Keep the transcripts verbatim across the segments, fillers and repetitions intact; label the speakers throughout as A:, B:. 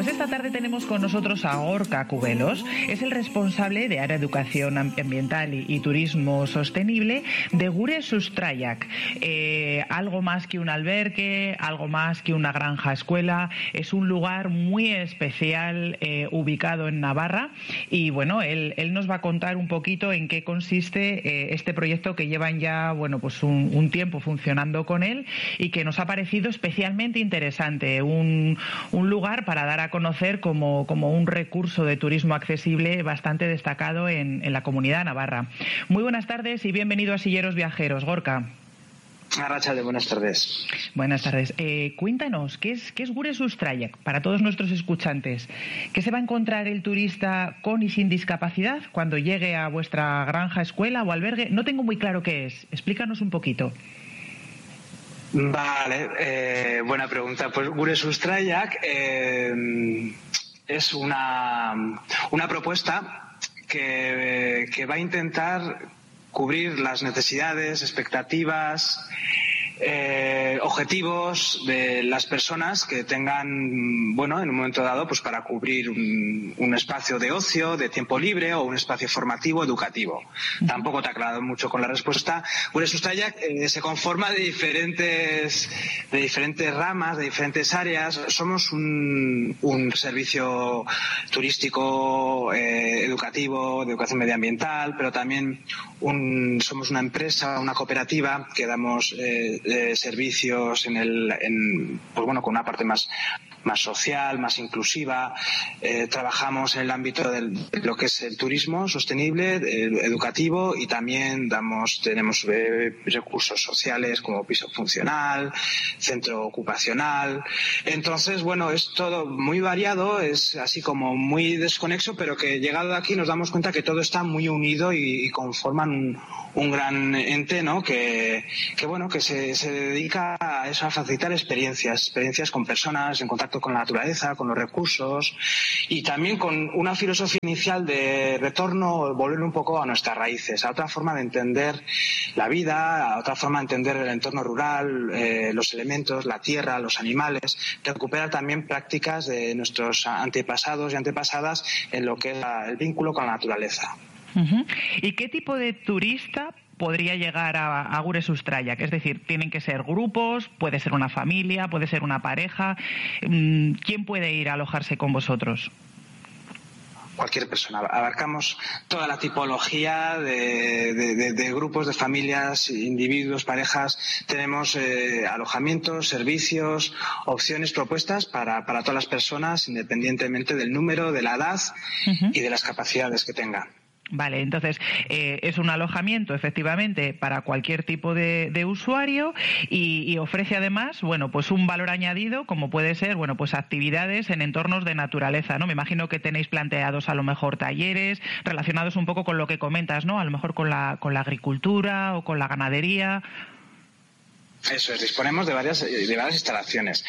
A: Pues esta tarde tenemos con nosotros a Gorka Cubelos. Es el responsable de Área de Educación Ambiental y, y Turismo Sostenible de Gure Sustraiak. Eh, algo más que un albergue, algo más que una granja escuela. Es un lugar muy especial eh, ubicado en Navarra. Y bueno, él, él nos va a contar un poquito en qué consiste eh, este proyecto que llevan ya, bueno, pues un, un tiempo funcionando con él y que nos ha parecido especialmente interesante. Un, un lugar para dar a conocer como, como un recurso de turismo accesible bastante destacado en, en la comunidad navarra. Muy buenas tardes y bienvenido a Silleros Viajeros, Gorka.
B: Arratsalde, buenas tardes.
A: Buenas tardes. Eh, cuéntanos, ¿qué es, qué es Gure Sustraiak para todos nuestros escuchantes? ¿Qué se va a encontrar el turista con y sin discapacidad cuando llegue a vuestra granja, escuela o albergue? No tengo muy claro qué es. Explícanos un poquito.
B: Vale, eh, buena pregunta. Pues Gure Sustraiak eh, es una, una propuesta que, que va a intentar cubrir las necesidades, expectativas, eh, objetivos de las personas que tengan, bueno, en un momento dado, pues para cubrir un, un espacio de ocio, de tiempo libre o un espacio formativo, educativo. Uh-huh. Tampoco te ha aclarado mucho con la respuesta. Gure Sustraiak eh, se conforma de diferentes, de diferentes ramas, de diferentes áreas. Somos un, un servicio turístico, eh, educativo, de educación medioambiental, pero también un, somos una empresa, una cooperativa que damos eh, de servicios en el, en, pues bueno, con una parte más más social, más inclusiva. Eh, trabajamos en el ámbito del, de lo que es el turismo sostenible, el educativo, y también damos tenemos eh, recursos sociales como piso funcional, centro ocupacional. Entonces, bueno, es todo muy variado, es así como muy desconexo, pero que llegado aquí nos damos cuenta que todo está muy unido y, y conforman un, un gran ente, ¿no? Que, que bueno, que se, se dedica a eso, a facilitar experiencias, experiencias con personas, en contacto con la naturaleza, con los recursos, y también con una filosofía inicial de retorno, volver un poco a nuestras raíces, a otra forma de entender la vida, a otra forma de entender el entorno rural, eh, los elementos, la tierra, los animales, recuperar también prácticas de nuestros antepasados y antepasadas en lo que es la, el vínculo con la naturaleza.
A: Uh-huh. ¿Y qué tipo de turista podría llegar a, a Gure Sustraiak? Es decir, tienen que ser grupos, puede ser una familia, puede ser una pareja. ¿Quién puede ir a alojarse con vosotros?
B: Cualquier persona. Abarcamos toda la tipología de, de, de, de grupos, de familias, individuos, parejas. Tenemos eh, alojamientos, servicios, opciones propuestas para, para todas las personas, independientemente del número, de la edad uh-huh. y de las capacidades que tengan.
A: Vale, entonces eh, es un alojamiento efectivamente para cualquier tipo de, de usuario y, y ofrece además, bueno, pues un valor añadido como puede ser, bueno, pues actividades en entornos de naturaleza, ¿no? Me imagino que tenéis planteados a lo mejor talleres relacionados un poco con lo que comentas, ¿no? A lo mejor con la, con la agricultura o con la ganadería.
B: Eso es, disponemos de varias de varias instalaciones.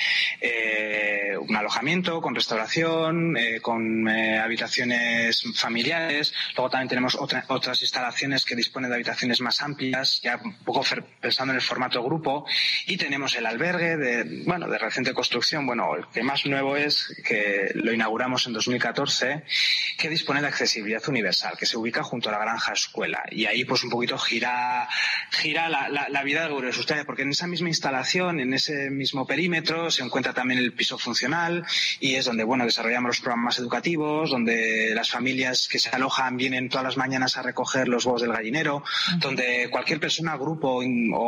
B: Eh, un alojamiento con restauración, eh, con eh, habitaciones familiares. Luego también tenemos otra, otras instalaciones que disponen de habitaciones más amplias, ya un poco pensando en el formato grupo. Y tenemos el albergue de, bueno, de reciente construcción. Bueno, el que más nuevo es que lo inauguramos en dos mil catorce, que dispone de accesibilidad universal, que se ubica junto a la granja escuela. Y ahí pues un poquito gira, gira la, la, la vida de Gure Sustraiak, porque en esa misma instalación, en ese mismo perímetro, se encuentra también el piso funcional y es donde, bueno, desarrollamos los programas educativos, donde las familias que se alojan vienen todas las mañanas a recoger los huevos del gallinero, uh-huh. donde cualquier persona, grupo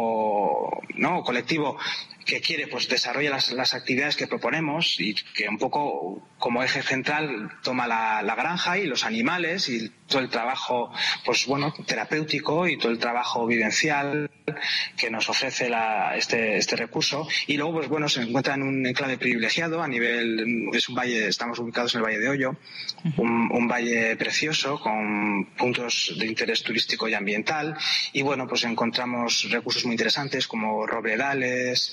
B: o no colectivo que quiere, pues desarrolla las, las actividades que proponemos y que un poco como eje central toma la, la granja y los animales y todo el trabajo, pues bueno, terapéutico y todo el trabajo vivencial que nos ofrece la, este, este recurso. Y luego, pues bueno, se encuentra en un enclave privilegiado a nivel, es un valle, estamos ubicados en el Valle de Ollo, uh-huh. un, un valle precioso con puntos de interés turístico y ambiental. Y bueno, pues encontramos recursos muy interesantes como robledales.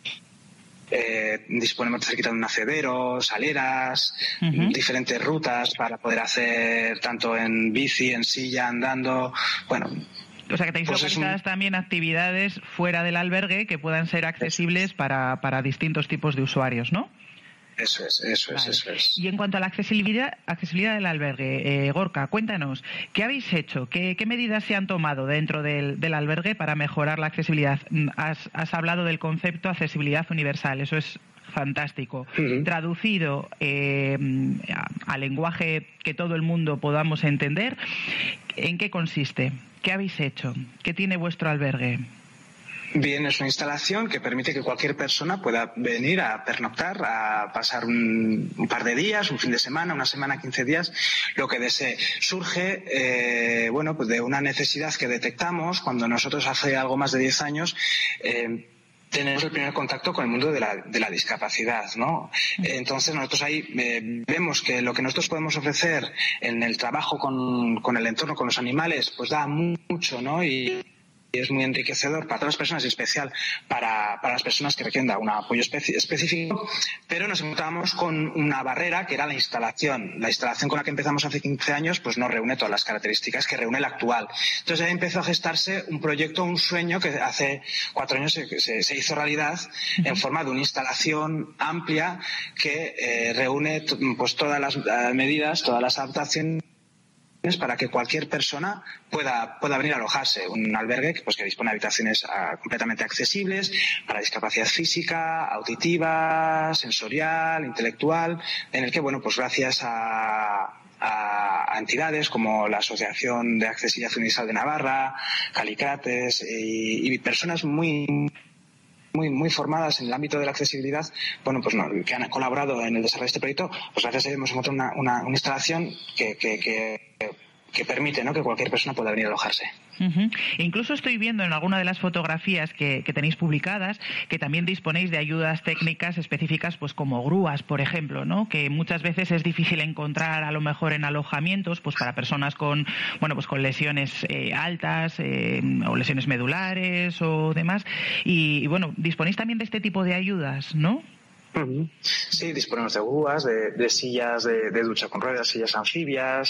B: Eh, disponemos cerquita de un nacedero, saleras, uh-huh. diferentes rutas para poder hacer tanto en bici, en silla, andando, bueno.
A: O sea que tenéis pues organizadas un... también actividades fuera del albergue que puedan ser accesibles para, para distintos tipos de usuarios, ¿no?
B: Eso es, eso es, vale. eso es.
A: Y en cuanto a la accesibilidad, accesibilidad del albergue, eh, Gorka, cuéntanos, ¿qué habéis hecho? ¿Qué, qué medidas se han tomado dentro del, del albergue para mejorar la accesibilidad? Has, has hablado del concepto accesibilidad universal, eso es fantástico. Uh-huh. Traducido eh, a, a lenguaje que todo el mundo podamos entender, ¿en qué consiste? ¿Qué habéis hecho? ¿Qué tiene vuestro albergue?
B: Bien, es una instalación que permite que cualquier persona pueda venir a pernoctar, a pasar un, un par de días, un fin de semana, una semana, quince días, lo que desee. Surge, eh, bueno, pues de una necesidad que detectamos cuando nosotros hace algo más de diez años eh, tenemos el primer contacto con el mundo de la, de la discapacidad, ¿no? Entonces nosotros ahí eh, vemos que lo que nosotros podemos ofrecer en el trabajo con, con el entorno, con los animales, pues da mucho, ¿no? Y es muy enriquecedor para todas las personas, y especial para, para las personas que requieren un apoyo especi- específico, pero nos encontramos con una barrera que era la instalación. La instalación con la que empezamos hace quince años pues no reúne todas las características que reúne la actual. Entonces ahí empezó a gestarse un proyecto, un sueño que hace cuatro años se, se, se hizo realidad en forma de una instalación amplia que eh, reúne pues todas las uh, medidas, todas las adaptaciones para que cualquier persona pueda pueda venir a alojarse. Un albergue que, pues, que dispone de habitaciones uh, completamente accesibles para discapacidad física, auditiva, sensorial, intelectual, en el que, bueno, pues gracias a a entidades como la Asociación de Accesibilidad Universal de Navarra, Calicates y, y personas muy muy muy formadas en el ámbito de la accesibilidad, bueno, pues no, que han colaborado en el desarrollo de este proyecto, pues gracias a ellos hemos encontrado una, una, una instalación que, que, que, que permite, ¿no?, que cualquier persona pueda venir a alojarse.
A: Uh-huh. Incluso estoy viendo en alguna de las fotografías que, que tenéis publicadas que también disponéis de ayudas técnicas específicas, pues como grúas, por ejemplo, ¿no?, que muchas veces es difícil encontrar a lo mejor en alojamientos, pues para personas con, bueno, pues con lesiones eh, altas eh, o lesiones medulares o demás, y, y bueno, disponéis también de este tipo de ayudas, ¿no?
B: Uh-huh. Sí, disponemos de grúas, de, de sillas de, de ducha con ruedas, sillas anfibias,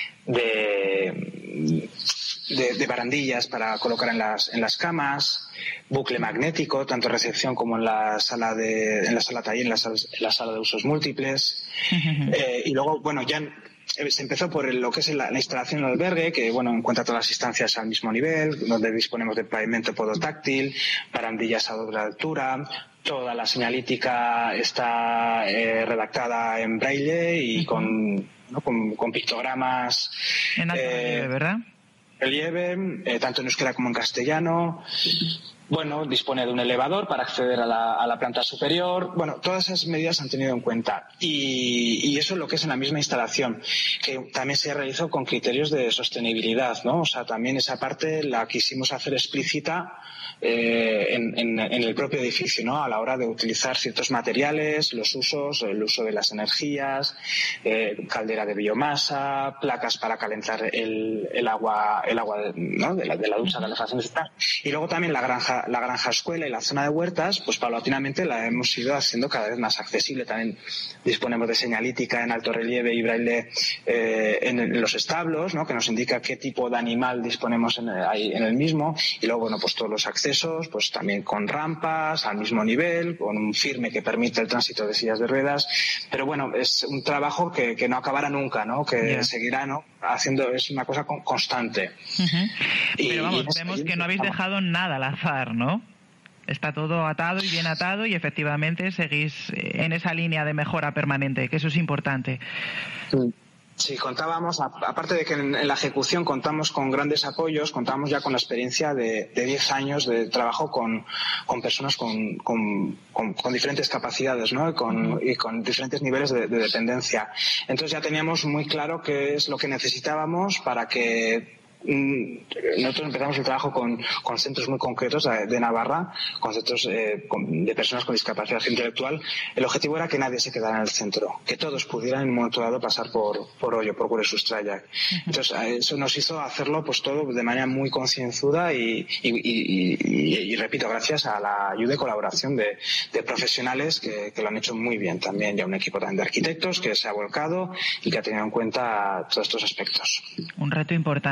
B: de De, de barandillas para colocar en las en las camas, bucle magnético tanto en recepción como en la sala de en la sala taller, en la sala, en la sala de usos múltiples. Uh-huh. eh, y luego, bueno, ya se empezó por lo que es la, la instalación del albergue, que, bueno, encuentra todas las instancias al mismo nivel, donde disponemos de pavimento podotáctil, barandillas a doble altura. Toda la señalítica está eh, redactada en braille y uh-huh. con, ¿no?, con con pictogramas
A: en alto relieve, ¿verdad?
B: Relieve, eh, tanto en euskera como en castellano. Bueno, dispone de un elevador para acceder a la, a la planta superior. Bueno, todas esas medidas se han tenido en cuenta. Y, y eso es lo que es en la misma instalación, que también se realizó con criterios de sostenibilidad, ¿no? O sea, también esa parte la quisimos hacer explícita eh, en, en, en el propio edificio, ¿no?, a la hora de utilizar ciertos materiales, los usos, el uso de las energías, eh, caldera de biomasa, placas para calentar el, el agua, el agua, ¿no?, de la, de la ducha, calefacción, etcétera. Y luego también la granja, la granja escuela y la zona de huertas, pues paulatinamente la hemos ido haciendo cada vez más accesible. También disponemos de señalítica en alto relieve y braille eh, en, en los establos, ¿no?, que nos indica qué tipo de animal disponemos en el, ahí en el mismo. Y luego, bueno, pues todos los accesos, pues también con rampas al mismo nivel, con un firme que permite el tránsito de sillas de ruedas. Pero bueno, es un trabajo que, que no acabará nunca, ¿no?, que yeah. seguirá, ¿no?, haciendo, es una cosa con, constante.
A: Uh-huh. Y, pero vamos, y vemos que no habéis dejado nada al azar, ¿no? Está todo atado y bien atado, y efectivamente seguís en esa línea de mejora permanente, que eso es importante.
B: Sí. Sí, contábamos, aparte de que en la ejecución contamos con grandes apoyos, contamos ya con la experiencia de diez años de trabajo con, con personas con, con, con, con diferentes capacidades, ¿no?, y con, y con diferentes niveles de, de dependencia. Entonces ya teníamos muy claro qué es lo que necesitábamos para que nosotros empezamos el trabajo con, con centros muy concretos de, de Navarra, con centros eh, con, de personas con discapacidad intelectual. El objetivo era que nadie se quedara en el centro, que todos pudieran en un momento dado pasar por, por Hoyo, por Gure Sustraiak. Uh-huh. Entonces eso nos hizo hacerlo pues todo de manera muy concienzuda y, y, y, y, y repito, gracias a la ayuda y colaboración de, de profesionales que, que lo han hecho muy bien también, ya un equipo también de arquitectos que se ha volcado y que ha tenido en cuenta todos estos aspectos.
A: Un reto importante, la verdad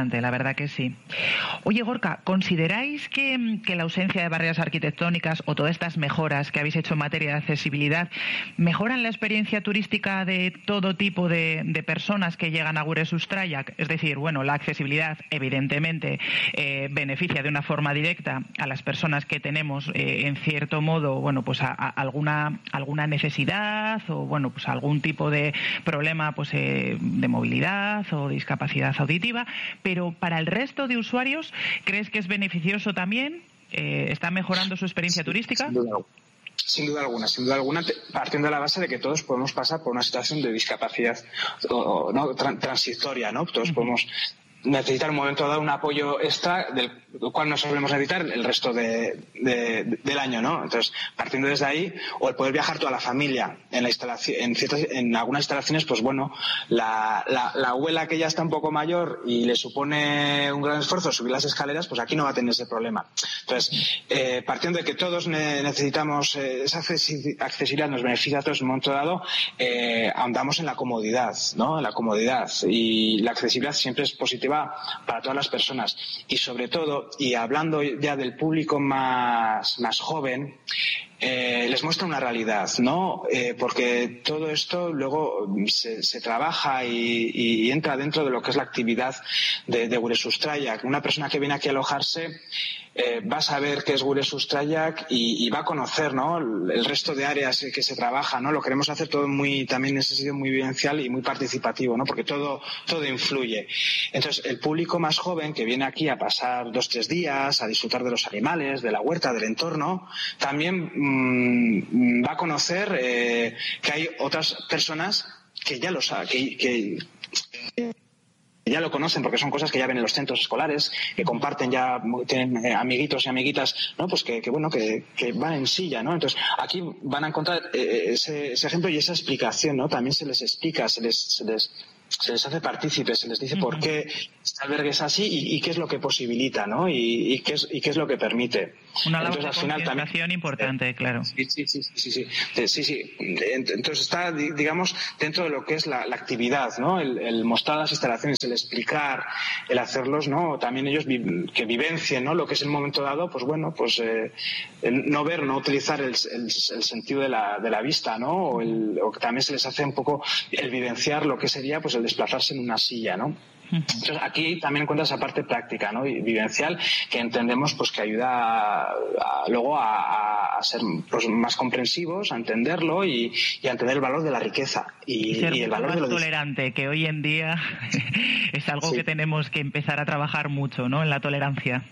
A: verdad que sí. Oye, Gorka, ¿consideráis que, que la ausencia de barreras arquitectónicas o todas estas mejoras que habéis hecho en materia de accesibilidad mejoran la experiencia turística de todo tipo de, de personas que llegan a Gure Sustraiak? Es decir, bueno, la accesibilidad evidentemente eh, beneficia de una forma directa a las personas que tenemos eh, en cierto modo, bueno, pues a, a alguna alguna necesidad o bueno, pues algún tipo de problema pues eh, de movilidad o discapacidad auditiva, pero para el resto de usuarios, ¿crees que es beneficioso también? Eh, ¿Está mejorando su experiencia turística?
B: Sin duda, sin duda alguna, sin duda alguna, partiendo de la base de que todos podemos pasar por una situación de discapacidad o, o, no transitoria, ¿no? Todos uh-huh. podemos necesitar un momento dado un apoyo extra del cual no solemos necesitar el resto de, de, de, del año, ¿no? Entonces, partiendo desde ahí, o el poder viajar toda la familia en la instalación, en ciertas, en algunas instalaciones, pues bueno, la, la, la abuela que ya está un poco mayor y le supone un gran esfuerzo subir las escaleras, pues aquí no va a tener ese problema. Entonces, eh, partiendo de que todos ne- necesitamos eh, esa accesibilidad, nos beneficia a todos en un momento dado, eh, ahondamos en la comodidad, ¿no? En la comodidad, y la accesibilidad siempre es positiva para todas las personas, y sobre todo, y hablando ya del público más, más joven, eh, les muestra una realidad, ¿no? Eh, porque todo esto luego se, se trabaja y, y entra dentro de lo que es la actividad de, de Gure Sustraiak. Una persona que viene aquí a alojarse Eh, va a saber qué es Gure Sustraiak y, y va a conocer, ¿no?, el resto de áreas que se trabaja, ¿no? Lo queremos hacer todo muy, también en ese sentido, muy vivencial y muy participativo, ¿no? Porque todo, todo influye. Entonces, el público más joven que viene aquí a pasar dos, tres días, a disfrutar de los animales, de la huerta, del entorno, también mmm, va a conocer eh, que hay otras personas que ya lo saben, que, que ya lo conocen, porque son cosas que ya ven en los centros escolares, que comparten, ya tienen eh, amiguitos y amiguitas, ¿no? Pues que, que bueno, que, que van en silla, ¿no? Entonces, aquí van a encontrar eh, ese, ese ejemplo y esa explicación, ¿no? También se les explica, se les, se les, se les hace partícipes, se les dice por qué este albergue es así y, y qué es lo que posibilita, ¿no? Y, y, qué es, y qué es lo que permite.
A: Una labor Entonces, de concienciación importante, eh, claro.
B: Sí, sí, sí, sí, sí, sí, sí, sí. Entonces está, digamos, dentro de lo que es la, la actividad, ¿no? El, el mostrar las instalaciones, el explicar, el hacerlos, ¿no? También ellos vi, que vivencien, ¿no? Lo que es el momento dado, pues bueno, pues eh, el no ver, no utilizar el, el, el sentido de la, de la vista, ¿no? O, el, o que también se les hace un poco el vivenciar lo que sería, pues el desplazarse en una silla, ¿no? Entonces, aquí también encuentras esa parte práctica, ¿no?, y vivencial, que entendemos pues que ayuda a, a, luego a, a ser pues, más comprensivos, a entenderlo y, y a entender el valor de la riqueza y,
A: y, ser
B: y el valor
A: más
B: de lo
A: tolerante, que hoy en día es algo sí. que tenemos que empezar a trabajar mucho, ¿no?, en la tolerancia.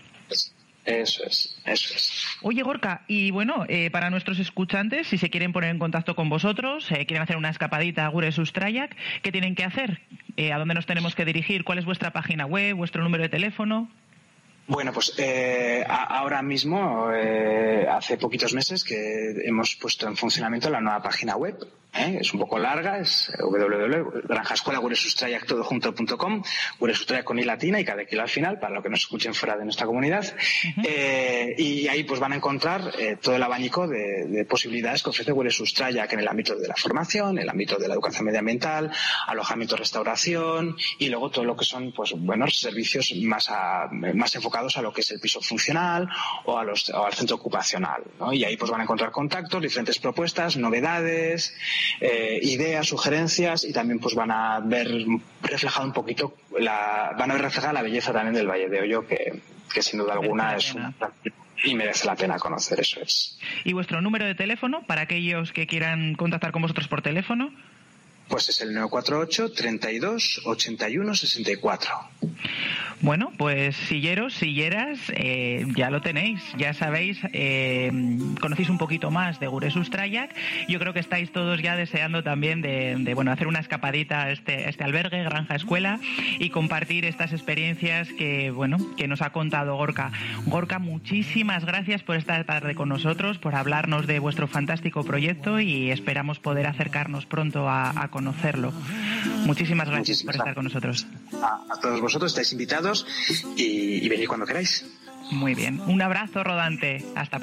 B: Eso es, eso es.
A: Oye, Gorka, y bueno, eh, para nuestros escuchantes, si se quieren poner en contacto con vosotros, eh, quieren hacer una escapadita a Gure Sustraiak, ¿qué tienen que hacer? Eh, ¿A dónde nos tenemos que dirigir? ¿Cuál es vuestra página web, vuestro número de teléfono?
B: Bueno, pues eh, ahora mismo, eh, hace poquitos meses que hemos puesto en funcionamiento la nueva página web. ¿Eh? Es un poco larga, es doble u doble u doble u punto granja escuela gure sustraiak todo junto punto com, Gure Sustraiak con i latina y cada kilo al final, para los que nos escuchen fuera de nuestra comunidad. Uh-huh. Eh, y ahí pues van a encontrar eh, todo el abanico de, de posibilidades que ofrece Gure Sustraiak en el ámbito de la formación, en el ámbito de la educación medioambiental, alojamiento, restauración y luego todo lo que son pues buenos servicios más, a, más enfocados a lo que es el piso funcional o, a los, o al centro ocupacional, ¿no? Y ahí pues van a encontrar contactos, diferentes propuestas, novedades, Eh, ideas, sugerencias y también pues van a ver reflejado un poquito la, van a ver reflejada la belleza también del Valle de Ollo, que, que sin duda alguna es una y merece la pena conocer, eso es.
A: ¿Y vuestro número de teléfono para aquellos que quieran contactar con vosotros por teléfono?
B: Pues es el nueve cuatro ocho, treinta y dos, ochenta y uno, sesenta y cuatro.
A: Bueno, pues silleros, silleras, eh, ya lo tenéis, ya sabéis, eh, conocéis un poquito más de Gure Sustraiak. Yo creo que estáis todos ya deseando también de, de bueno, hacer una escapadita a este, este albergue, Granja Escuela, y compartir estas experiencias que, bueno, que nos ha contado Gorka. Gorka, muchísimas gracias por esta tarde con nosotros, por hablarnos de vuestro fantástico proyecto y esperamos poder acercarnos pronto a, a conocerlo. Muchísimas gracias Muchísimas por estar con nosotros.
B: A, a todos vosotros estáis invitados y, y venid cuando queráis.
A: Muy bien. Un abrazo rodante. Hasta pronto.